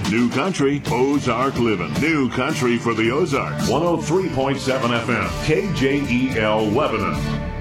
New Country, Ozark Living. New Country for the Ozarks. 103.7 FM, KJEL Lebanon.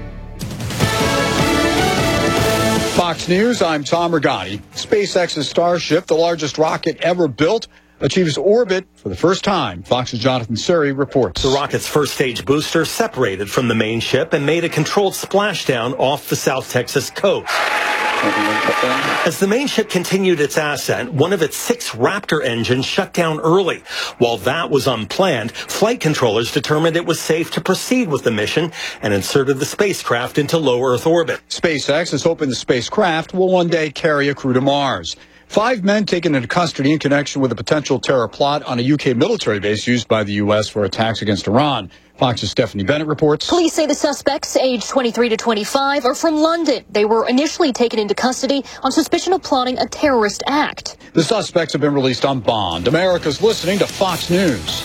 Fox News, I'm Tom Regani. SpaceX's Starship, the largest rocket ever built, achieves orbit for the first time. Fox's Jonathan Suri reports. The rocket's first-stage booster separated from the main ship and made a controlled splashdown off the South Texas coast. As the main ship continued its ascent, one of its 6 Raptor engines shut down early. While that was unplanned, flight controllers determined it was safe to proceed with the mission and inserted the spacecraft into low Earth orbit. SpaceX is hoping the spacecraft will one day carry a crew to Mars. 5 men taken into custody in connection with a potential terror plot on a UK military base used by the U.S. for attacks against Iran. Fox's Stephanie Bennett reports. Police say the suspects, aged 23 to 25, are from London. They were initially taken into custody on suspicion of plotting a terrorist act. The suspects have been released on bond. America's listening to Fox News.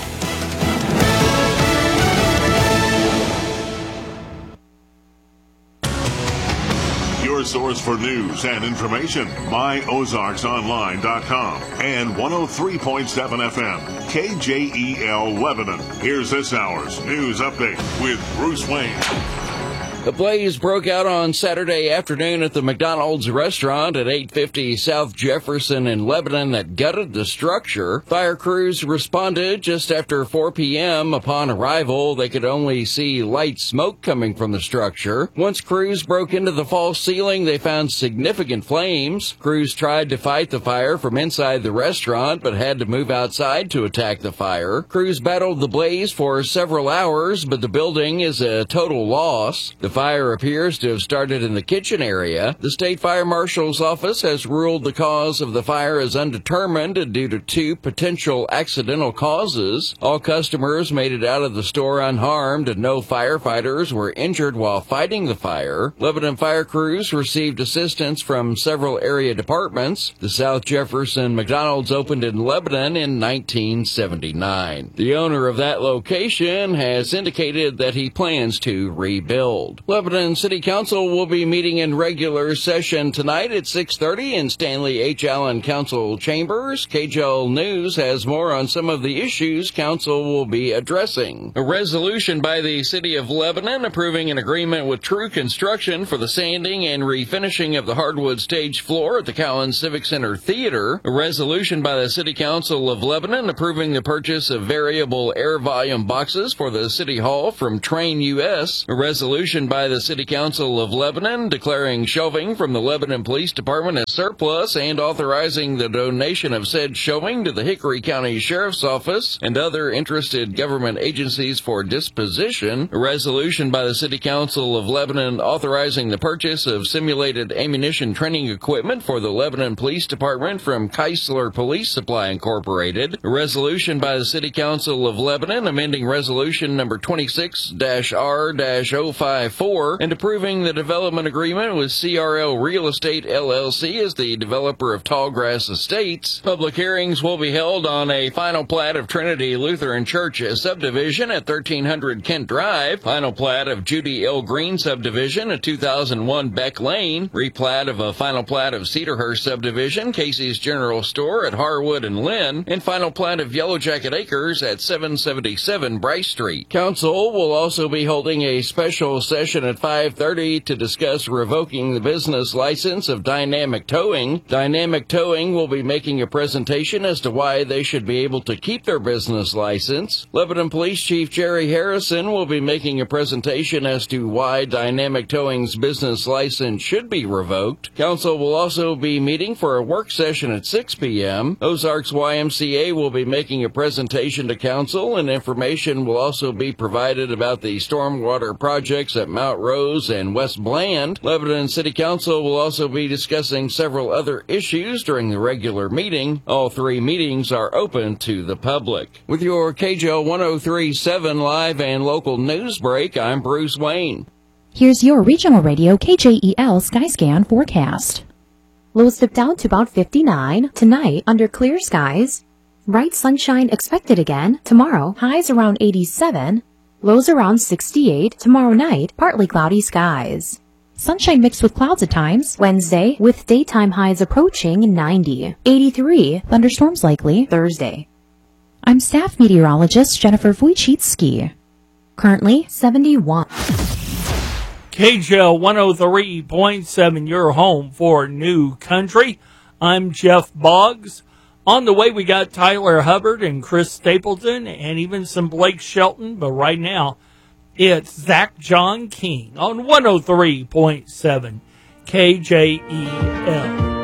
Your source for news and information, myozarksonline.com and 103.7 FM, KJEL Lebanon. Here's this hour's news update with Bruce Wayne. The blaze broke out on Saturday afternoon at the McDonald's restaurant at 850 South Jefferson in Lebanon that gutted the structure. Fire crews responded just after 4 p.m. Upon arrival, they could only see light smoke coming from the structure. Once crews broke into the false ceiling, they found significant flames. Crews tried to fight the fire from inside the restaurant, but had to move outside to attack the fire. Crews battled the blaze for several hours, but the building is a total loss. The fire appears to have started in the kitchen area. The state fire marshal's office has ruled the cause of the fire as undetermined due to 2 potential accidental causes. All customers made it out of the store unharmed, and no firefighters were injured while fighting the fire. Lebanon fire crews received assistance from several area departments. The South Jefferson McDonald's opened in Lebanon in 1979. The owner of that location has indicated that he plans to rebuild. Lebanon City Council will be meeting in regular session tonight at 6:30 in Stanley H. Allen Council Chambers. KJL News has more on some of the issues Council will be addressing. A resolution by the City of Lebanon approving an agreement with True Construction for the sanding and refinishing of the hardwood stage floor at the Cowan Civic Center Theater. A resolution by the City Council of Lebanon approving the purchase of variable air volume boxes for the City Hall from Train US. A resolution by the City Council of Lebanon declaring shelving from the Lebanon Police Department as surplus and authorizing the donation of said shelving to the Hickory County Sheriff's Office and other interested government agencies for disposition. A resolution by the City Council of Lebanon authorizing the purchase of simulated ammunition training equipment for the Lebanon Police Department from Keisler Police Supply Incorporated. A resolution by the City Council of Lebanon amending resolution number 26-R-054 and approving the development agreement with CRL Real Estate LLC as the developer of Tallgrass Estates. Public hearings will be held on a final plat of Trinity Lutheran Church subdivision at 1300 Kent Drive, final plat of Judy L. Green subdivision at 2001 Beck Lane, replat of a final plat of Cedarhurst subdivision, Casey's General Store at Harwood and Lynn, and final plat of Yellow Jacket Acres at 777 Bryce Street. Council will also be holding a special session at 5:30 to discuss revoking the business license of Dynamic Towing. Dynamic Towing will be making a presentation as to why they should be able to keep their business license. Lebanon Police Chief Jerry Harrison will be making a presentation as to why Dynamic Towing's business license should be revoked. Council will also be meeting for a work session at 6 p.m. Ozarks YMCA will be making a presentation to Council, and information will also be provided about the stormwater projects at Mount Rose and West Bland. Lebanon City Council will also be discussing several other issues during the regular meeting. All 3 meetings are open to the public. With your KJL 103.7 live and local news break, I'm Bruce Wayne. Here's your regional radio KJEL Skyscan forecast. Lows dip down to about 59 tonight under clear skies. Bright sunshine expected again tomorrow. Highs around 87. Lows around 68 tomorrow night, partly cloudy skies. sunshine mixed with clouds at times. Wednesday, with daytime highs approaching 90. 83, thunderstorms likely. Thursday. I'm staff meteorologist Jennifer Wojcicki. Currently 71. KJL 103.7, your home for New Country. I'm Jeff Boggs. On the way, we got Tyler Hubbard and Chris Stapleton and even some Blake Shelton. But right now, it's Zach John King on 103.7 KJEL.